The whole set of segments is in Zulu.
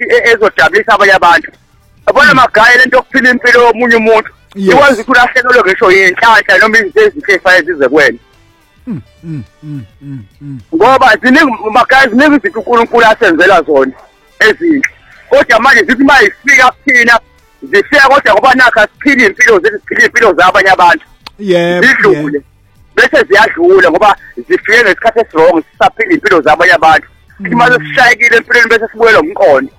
ezojabulisa abanye abantu. Yabona magaya lento yokuphila impilo yomunye umuntu. Ikwazi ukuthi ulahlekelwe ngisho yinhlanhla noma izinto ezihle ezifanele zize kuwena. Ngoba ziningi magaya ziningi izinto uNkulunkulu asenzela zona ezinhle. Kodwa manje zithi mayifika kuthina zifika kodwa ngoba nakho siphila impilo zethu siphila impilo zabanye abantu. Zidlule. Bese ziyadlula ngoba zifike ngesikhathi esirong sisaphila impilo zabanye abantu. Imali sishayekile empilweni bese sibuyela umqondo.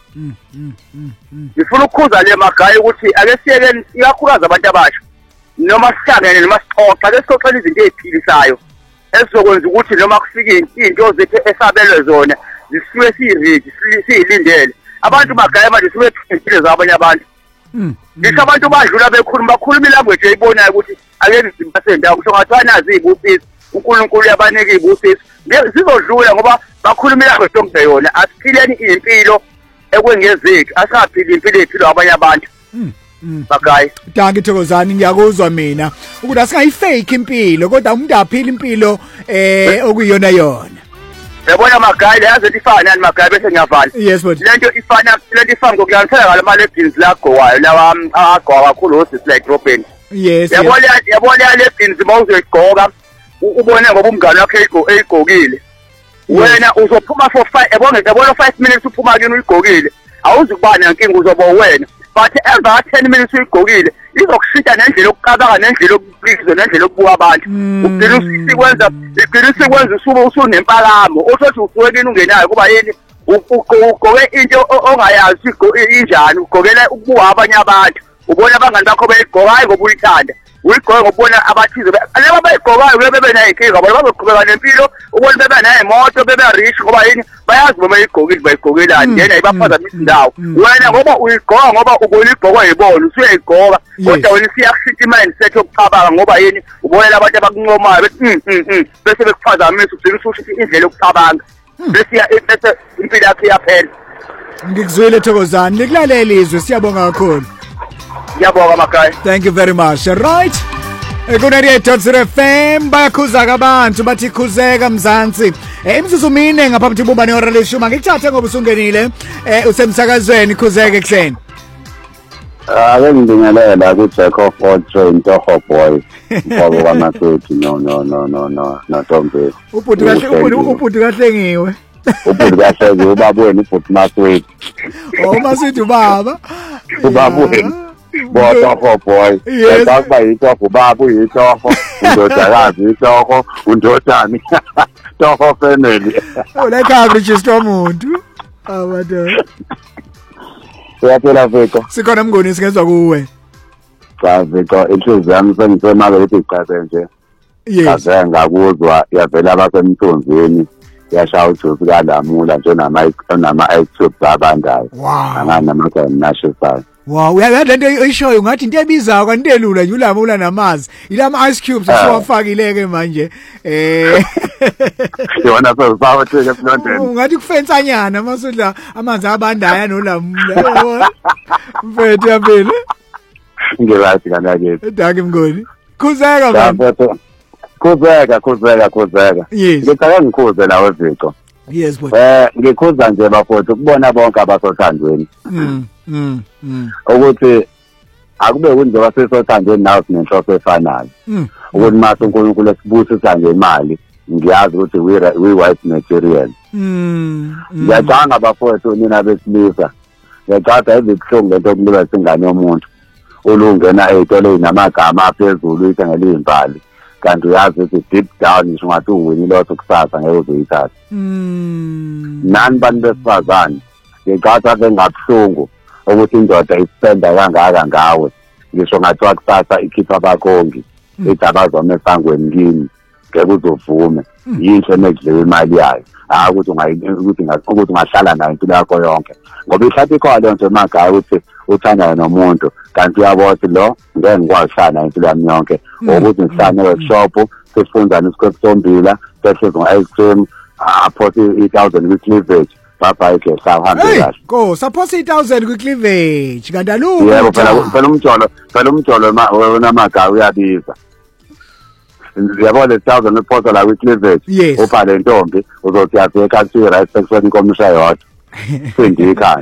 Ngifuna ukukhuza le magaya ukuthi ake siyeke ikakhulukazi abantu abasha noma sihlangene noma sixoxa ake sixoxele izinto eziphilisayo esizokwenza ukuthi noma kufika into zethu esabelwe zona zisuke siyiridi siyilindele. Abantu magaya manje sibe impilo zabanye abantu. Ngisho abantu badlula bakhuluma ilanguage eyibonayo ukuthi ake zibasendawo kusho ngathiwa nazi izibusisi uNkulunkulu yabanika izibusisi zizodlula ngoba bakhuluma ilanguage yona asiphileni impilo ekwengezethu asaphila impilo ephilwa abanye abantu. Bagaya Danke Thokozani ngiyakuzwa mina ukuthi asingayifake impilo kodwa umuntu aphila impilo okuyiyona yona. Yabona magaya yazi ifana nani magaya bese ngiyavala. Yes but lento ifana ngokuyanisela ngale mali ebhizinisi lakho wayo lawa agwa kakhulu osisi like Robin. Yes. Yabona le bhizinisi mawuzoyigqoka ubone ngoba umngane wakhe eyigqokile. Wena uzophuma for 5 yabona 5 minutes uphuma kini uyigqokile awuzukubana inkinga uzoba wena but emva 10 minutes uyigqokile izokushita nendlela yokuqabanga nendlela yokuphiliza nendlela yokubuka abantu. Ugcina usikwenza usunempalamo usothi usuke kini ungenayo kuba yini ugqoke into ongayazi injani ugqokela ukubuka abanye abantu ubona abangani bakho beyigqoka hayi ngoba uyithanda uyigqoka ngokubona abathize laba bayigqokayo bebe nayinkinga bona bazoqhubeka nempilo ubona bebe nayimoto bebe rich ngoba yini bayazi noma bayigqokile bayigqokelani yena ibaphazamisa indawo wena ngoba uyigqoka ngoba ubona igqokwa yibona usuyayigqoka kodwa wena siyakushintsha mindset yokucabanga ngoba yini ubonela abantu abakuncomayo bese bekuphazamisa ugcina usushithi indlela yokucabanga bese impilo yakhe iyaphela. Ngikuzwile Thokozani nikulalela izwe siyabonga kakhulu. Ngiyabonga magaya. Thank you very much. Right. Ku-98.0 FM bayakhuzaka abantu bathi khuzeka Mzansi. Imzuzu mine ngaphambi kuba nehora leshumi ngikuthathe ngoba usungenile usemsakazweni khuzeka ekseni. Ake ngibingelela ku Jack of all train Toho boy. Ngoba kwaMasweti no Tombe. Ubhuti kahle ngiwe. Ubhuti kahle ngiwe babweni ubhuti Masweti. Oh Masweti ubaba. Ubabweni. Boto boy. Ngakubba yitofo baba uyitofo. Undodakazi yitofo, undodana. Toho family. Oleka register umuntu. Abado. Siyaphela Viko. Sikhona Mngoni singezwa kuwe. Cha Viko inhliziyo yami sengisemake ukuthi iqhaze nje. Yes. Kaze ngakuzwa yavela abasemthunzini yashaya ujusi kalamula nje nama iTube zabandayo. Anganama nashisayo. Wow, uyabona lento oyishoyo ngathi into ebizayo kanti elula nje ulamula namazi. Ilama ice cubes esiwafakile ke manje. Yona sesibawatheke eSlondon. Ungathi kufensanyana masudla amanzi abandaya nolamula. Mfethu yaphela. Ngirathi kanake. Danke Mngoni. Khuzeka mfethu. Khuzeka. Yes. Ngicela ngikhuze nawe Viko. Yes boy. Ngikhuza nje bafowethu ukubona bonke abasothandweni. Ukuthi akube kunjengoba sesothandweni nawo sinenhloso efanayo. Ukuthi mase uNkulunkulu esibusisa ngemali ngiyazi ukuthi we white material. Ngiyacanga bafowethu nina besilisa. Ngiyacanga ezibuhlungu lento yokuliba singane yomuntu. Ulungena ezitolo namagama aphezulu ithengele izimpali. Kanti uyazi ukuthi deep down ngisho ngathi uwinile lotho kusasa ngeke uzoyithatha. Nani bantu besifazane ngicatha bengabuhlungu ukuthi indoda ispenda kangaka ngawe ngisho ngathiwa kusasa ikhipha abakongi idabazwa esangweni kini ngeke uzovume yinhle nekudliwe imali yayo ukuthi ungahlala nayo impilo yakho yonke ngoba ihlathi khona leyo nto emagaya ukuthi uthandana nomuntu kanti uyabona lo ngeke ngikwahlala impilo yami yonke ukuthi ngihlane workshop sifundane isikwesombila sehlezi ngo-ice cream aphosi 1000 kwi-cleavage bye ke sahamba kahle go saphosi 1000 kwi-cleavage kanti alukho yebo phela umjolo wona magaya uyabiza yabona 1000 uphosa la kwi-cleavage ubhale ntombi uzothi yafika kuthiwa right section inkomisha yodwa sendikhaya